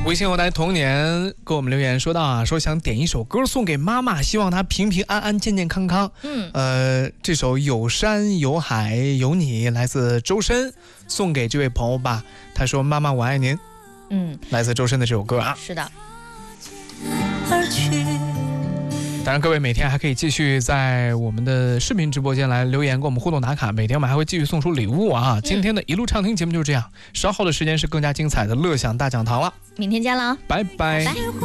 微信后台童年给我们留言说到啊，说想点一首歌送给妈妈，希望她平平安安、健健康康。这首有山有海有你来自周深，送给这位朋友吧。他说：“妈妈我爱您。”来自周深的这首歌啊。 是的。 当然，各位每天还可以继续在我们的视频直播间来留言，跟我们互动打卡。每天我们还会继续送出礼物啊！今天的一路畅听节目就是这样，稍后的时间是更加精彩的乐享大讲堂了。 明天见了， 拜拜。